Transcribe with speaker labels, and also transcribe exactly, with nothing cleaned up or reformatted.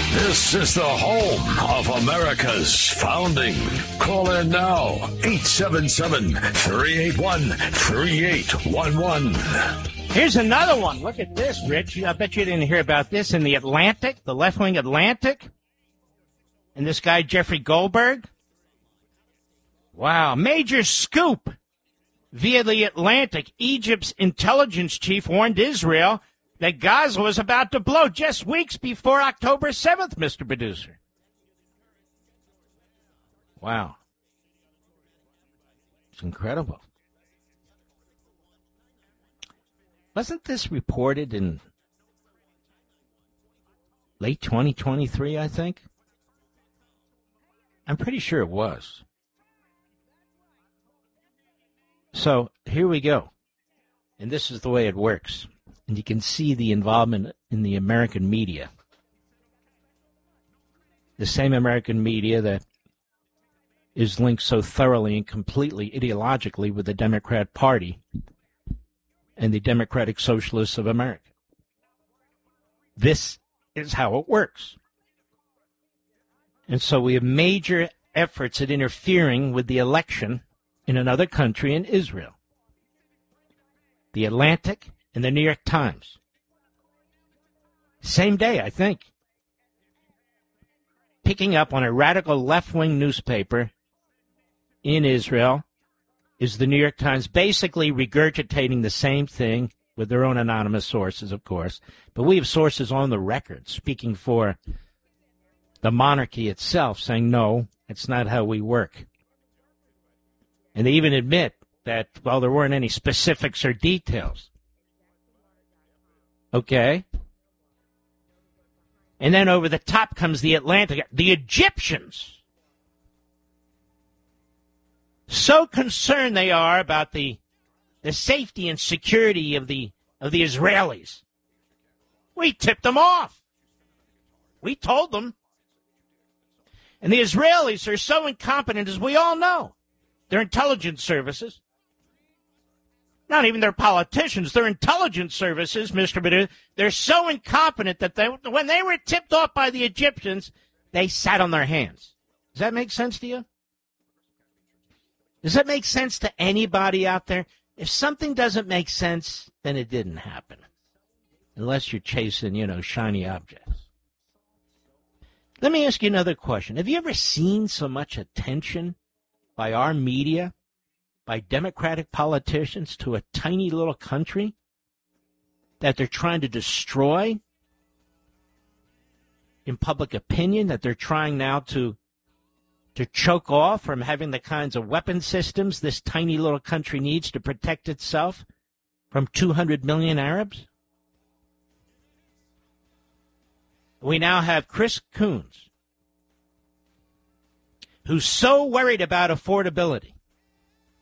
Speaker 1: This is the home of America's founding. Call in now, eight seven seven, three eight one, three eight one one.
Speaker 2: Here's another one. Look at this, Rich. I bet you didn't hear about this in the Atlantic, the left-wing Atlantic. And this guy, Jeffrey Goldberg. Wow, major scoop. Via the Atlantic, Egypt's intelligence chief warned Israel that Gaza was about to blow just weeks before October seventh, Mister Producer. Wow. It's incredible. Wasn't this reported in late twenty twenty-three, I think? I'm pretty sure it was. So here we go. And this is the way it works. And you can see the involvement in the American media. The same American media that is linked so thoroughly and completely ideologically with the Democrat Party and the Democratic Socialists of America. This is how it works. And so we have major efforts at interfering with the election in another country, in Israel. The Atlantic and the New York Times. Same day, I think. Picking up on a radical left-wing newspaper in Israel is the New York Times, basically regurgitating the same thing with their own anonymous sources, of course. But we have sources on the record speaking for the monarchy itself, saying, no, it's not how we work. And they even admit that, well, there weren't any specifics or details. Okay. And then over the top comes the Atlantic. The Egyptians. So concerned they are about the the safety and security of the of the Israelis. We tipped them off. We told them. And the Israelis are so incompetent, as we all know. Their intelligence services. Not even their politicians, their intelligence services, Mister Badu, they're so incompetent that they, when they were tipped off by the Egyptians, they sat on their hands. Does that make sense to you? Does that make sense to anybody out there? If something doesn't make sense, then it didn't happen. Unless you're chasing, you know, shiny objects. Let me ask you another question. Have you ever seen so much attention by our media, by Democratic politicians to a tiny little country that they're trying to destroy in public opinion, that they're trying now to to choke off from having the kinds of weapon systems this tiny little country needs to protect itself from two hundred million Arabs? We now have Chris Coons, who's so worried about affordability.